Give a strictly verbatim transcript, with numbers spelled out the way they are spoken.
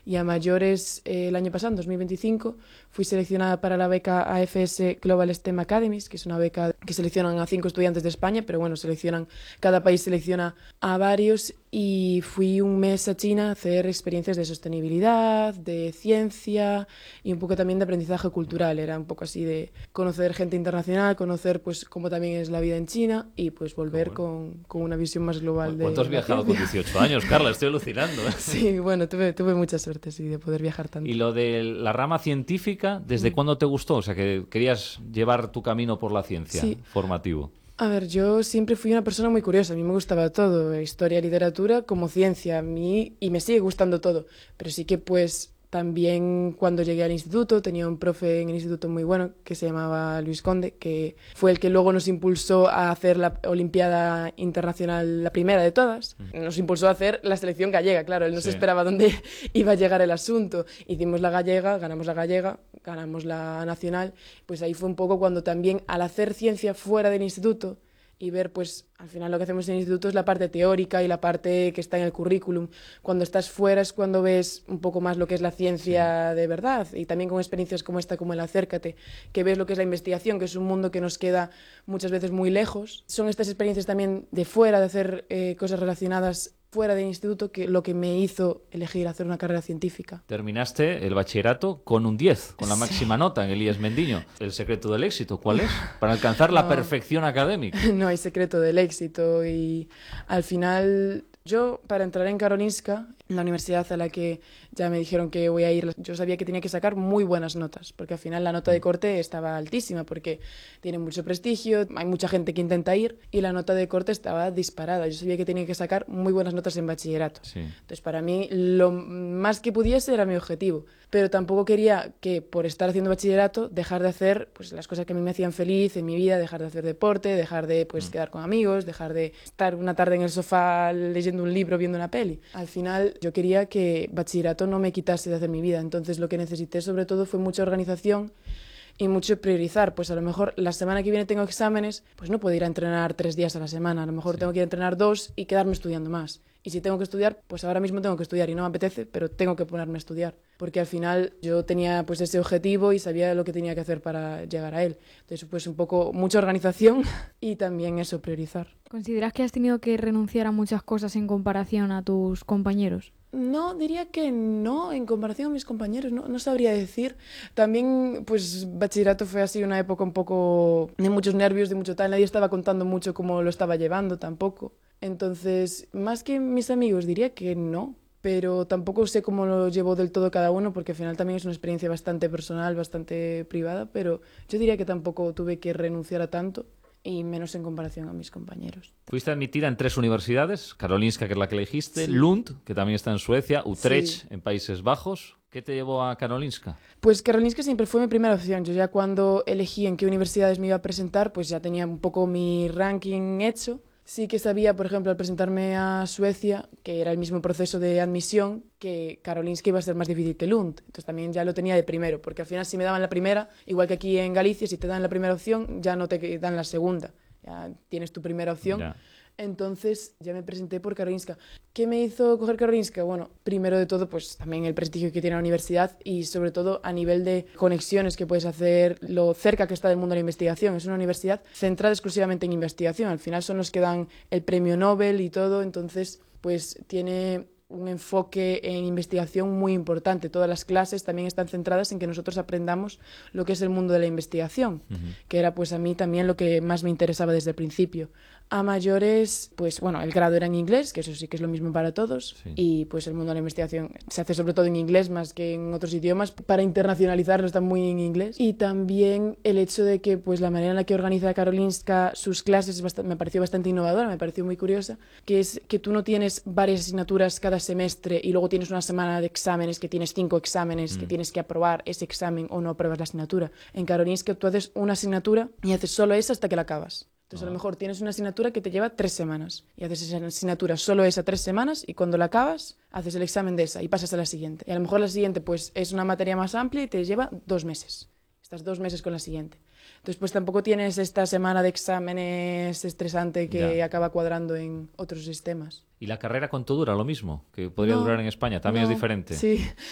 Y a mayores, eh, el año pasado, en dos mil veinticinco, fui seleccionada para la beca A F S Global STEM Academies, que es una beca que seleccionan a cinco estudiantes de España, pero bueno, seleccionan, cada país selecciona a varios, y fui un mes a China a hacer experiencias de sostenibilidad, de ciencia y un poco también de aprendizaje cultural. Era un poco así de conocer gente internacional, conocer pues cómo también es la vida en China y pues volver bueno. con, con una visión más global de... ¿Cuánto has viajado con dieciocho años, Carla? Estoy alucinando. ¿eh? Sí, bueno, tuve, tuve mucha suerte, sí, de poder viajar tanto. Y lo de la rama científica, ¿desde Mm. cuándo te gustó? O sea, que querías llevar tu camino por la ciencia, Sí. formativo. A ver, yo siempre fui una persona muy curiosa, a mí me gustaba todo, historia, literatura, como ciencia, a mí, y me sigue gustando todo, pero sí que pues también cuando llegué al instituto tenía un profe en el instituto muy bueno que se llamaba Luis Conde, que fue el que luego nos impulsó a hacer la Olimpiada Internacional, la primera de todas, nos impulsó a hacer la selección gallega, claro, él no Sí. se esperaba dónde iba a llegar el asunto, hicimos la gallega, ganamos la gallega, ganamos la nacional, pues ahí fue un poco cuando también al hacer ciencia fuera del instituto y ver, pues, al final lo que hacemos en el instituto es la parte teórica y la parte que está en el currículum. Cuando estás fuera es cuando ves un poco más lo que es la ciencia sí. de verdad, y también con experiencias como esta, como el Acércate, que ves lo que es la investigación, que es un mundo que nos queda muchas veces muy lejos. Son estas experiencias también de fuera, de hacer eh, cosas relacionadas fuera del instituto, que lo que me hizo elegir hacer una carrera científica. Terminaste el bachillerato con un diez, con la sí. máxima nota en el I E S Mendiño. ¿El secreto del éxito cuál es? Para alcanzar no. la perfección académica. No hay secreto del éxito, y al final yo, para entrar en Karolinska, en la universidad a la que ya me dijeron que voy a ir, yo sabía que tenía que sacar muy buenas notas, porque al final la nota de corte estaba altísima, porque tiene mucho prestigio, hay mucha gente que intenta ir, y la nota de corte estaba disparada. Yo sabía que tenía que sacar muy buenas notas en bachillerato. Sí. Entonces, para mí, lo más que pudiese era mi objetivo, pero tampoco quería que, por estar haciendo bachillerato, dejar de hacer pues las cosas que a mí me hacían feliz en mi vida, dejar de hacer deporte, dejar de pues, mm. quedar con amigos, dejar de estar una tarde en el sofá leyendo un libro, viendo una peli. Al final, yo quería que bachillerato no me quitase de hacer mi vida, entonces lo que necesité sobre todo fue mucha organización y mucho priorizar. Pues a lo mejor la semana que viene tengo exámenes, pues no puedo ir a entrenar tres días a la semana, a lo mejor sí. tengo que ir a entrenar dos y quedarme estudiando más. Y si tengo que estudiar, pues ahora mismo tengo que estudiar y no me apetece, pero tengo que ponerme a estudiar. Porque al final yo tenía pues ese objetivo y sabía lo que tenía que hacer para llegar a él. Entonces pues un poco mucha organización y también eso, priorizar. ¿Consideras que has tenido que renunciar a muchas cosas en comparación a tus compañeros? No, diría que no, en comparación a mis compañeros, no, no sabría decir. También, pues, bachillerato fue así una época un poco de muchos nervios, de mucho tal, nadie estaba contando mucho cómo lo estaba llevando tampoco. Entonces, más que mis amigos, diría que no, pero tampoco sé cómo lo llevó del todo cada uno, porque al final también es una experiencia bastante personal, bastante privada, pero yo diría que tampoco tuve que renunciar a tanto, y menos en comparación a mis compañeros. Fuiste admitida en tres universidades, Karolinska, que es la que elegiste, sí. Lund, que también está en Suecia, Utrecht, sí. en Países Bajos. ¿Qué te llevó a Karolinska? Pues Karolinska siempre fue mi primera opción. Yo ya cuando elegí en qué universidades me iba a presentar, pues ya tenía un poco mi ranking hecho. Sí que sabía, por ejemplo, al presentarme a Suecia, que era el mismo proceso de admisión, que Karolinska iba a ser más difícil que Lund. Entonces también ya lo tenía de primero, porque al final si me daban la primera, igual que aquí en Galicia, si te dan la primera opción, ya no te dan la segunda. Ya tienes tu primera opción. Ya. Entonces ya me presenté por Karolinska. ¿Qué me hizo coger Karolinska? Bueno, primero de todo, pues también el prestigio que tiene la universidad y sobre todo a nivel de conexiones que puedes hacer, lo cerca que está del mundo de la investigación. Es una universidad centrada exclusivamente en investigación. Al final son los que dan el premio Nobel y todo, entonces pues tiene un enfoque en investigación muy importante. Todas las clases también están centradas en que nosotros aprendamos lo que es el mundo de la investigación, uh-huh. que era pues a mí también lo que más me interesaba desde el principio. A mayores, pues bueno, el grado era en inglés, que eso sí que es lo mismo para todos, sí. y pues el mundo de la investigación se hace sobre todo en inglés más que en otros idiomas, para internacionalizarlo está muy en inglés. Y también el hecho de que pues la manera en la que organiza Karolinska sus clases bast- me pareció bastante innovadora, me pareció muy curiosa, que es que tú no tienes varias asignaturas cada semestre y luego tienes una semana de exámenes, que tienes cinco exámenes, mm. que tienes que aprobar ese examen o no apruebas la asignatura. En Karolinska tú haces una asignatura y haces solo esa hasta que la acabas. Entonces a lo mejor tienes una asignatura que te lleva tres semanas y haces esa asignatura solo esa tres semanas y cuando la acabas haces el examen de esa y pasas a la siguiente. Y a lo mejor la siguiente pues es una materia más amplia y te lleva dos meses. Estás dos meses con la siguiente. Entonces pues tampoco tienes esta semana de exámenes estresante que ya. acaba cuadrando en otros sistemas. ¿Y la carrera cuánto dura? ¿Lo mismo? ¿Que podría no, durar en España? ¿También no, es diferente? Sí,